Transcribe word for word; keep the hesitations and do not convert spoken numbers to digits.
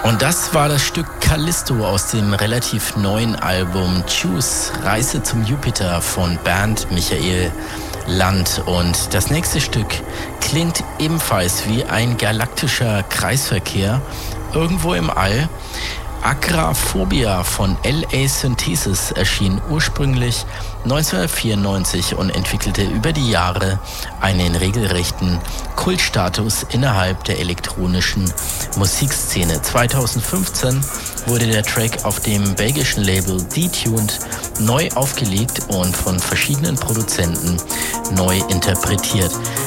Und das war das Stück Callisto aus dem relativ neuen Album Choose, Reise zum Jupiter von Bernd Michael Land. Und das nächste Stück klingt ebenfalls wie ein galaktischer Kreisverkehr irgendwo im All. Agraphobia von L A Synthesis erschien ursprünglich neunzehnhundertvierundneunzig und entwickelte über die Jahre einen regelrechten Kultstatus innerhalb der elektronischen Musikszene. zweitausendfünfzehn wurde der Track auf dem belgischen Label Detuned neu aufgelegt und von verschiedenen Produzenten neu interpretiert.